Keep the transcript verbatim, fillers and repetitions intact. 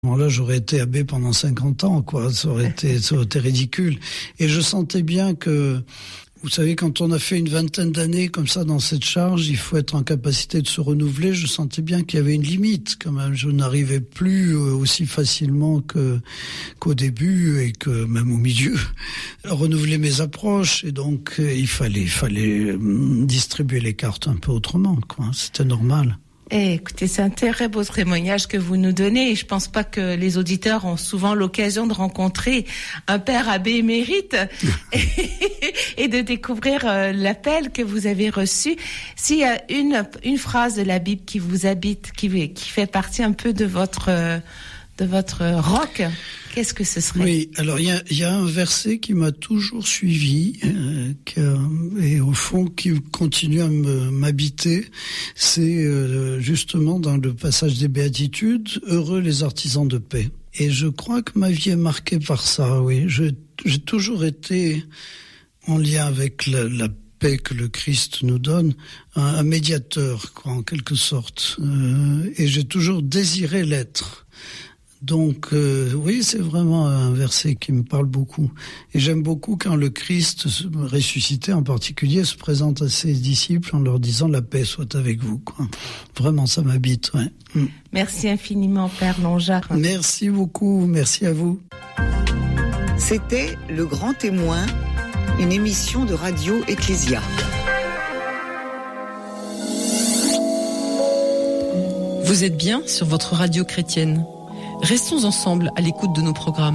Bon, là, j'aurais été abbé pendant cinquante ans, quoi. Ça aurait été, ça aurait été ridicule. Et je sentais bien que, vous savez, quand on a fait une vingtaine d'années comme ça dans cette charge, il faut être en capacité de se renouveler. Je sentais bien qu'il y avait une limite, quand même. Je n'arrivais plus aussi facilement que, qu'au début et que même au milieu à renouveler mes approches. Et donc, il fallait, il fallait distribuer les cartes un peu autrement, quoi. C'était normal. Eh, écoutez, c'est un très beau témoignage que vous nous donnez et je pense pas que les auditeurs ont souvent l'occasion de rencontrer un père abbé émérite et, et de découvrir euh, l'appel que vous avez reçu. S'il y a une, une phrase de la Bible qui vous habite, qui, qui fait partie un peu de votre, euh, de votre roc, qu'est-ce que ce serait? Oui, alors il y a, y a un verset qui m'a toujours suivi euh, qui a, et au fond qui continue à me, m'habiter. C'est euh, justement dans le passage des Béatitudes, « Heureux les artisans de paix ». Et je crois que ma vie est marquée par ça, oui. Je, j'ai toujours été en lien avec la, la paix que le Christ nous donne, un, un médiateur, quoi, en quelque sorte. Euh, et j'ai toujours désiré l'être. Donc euh, oui, c'est vraiment un verset qui me parle beaucoup. Et j'aime beaucoup quand le Christ ressuscité en particulier se présente à ses disciples en leur disant « La paix soit avec vous ». Quoi. Vraiment, ça m'habite. Ouais. Mm. Merci infiniment, Père Longeart. Merci beaucoup, merci à vous. C'était Le Grand Témoin, une émission de Radio Ecclésia. Vous êtes bien sur votre radio chrétienne. Restons ensemble à l'écoute de nos programmes.